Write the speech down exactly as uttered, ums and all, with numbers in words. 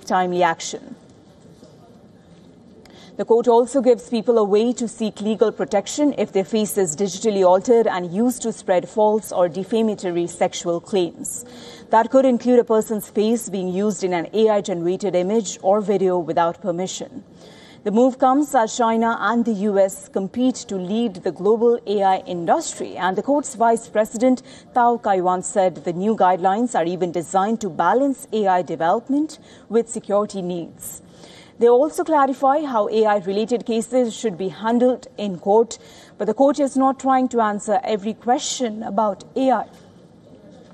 timely action. The court also gives people a way to seek legal protection if their face is digitally altered and used to spread false or defamatory sexual claims. That could include a person's face being used in an A I-generated image or video without permission. The move comes as China and the U S compete to lead the global A I industry, and the court's vice president, Tao Kaiwan, said the new guidelines are even designed to balance A I development with security needs. They also clarify how A I-related cases should be handled in court, but the court is not trying to answer every question about A I.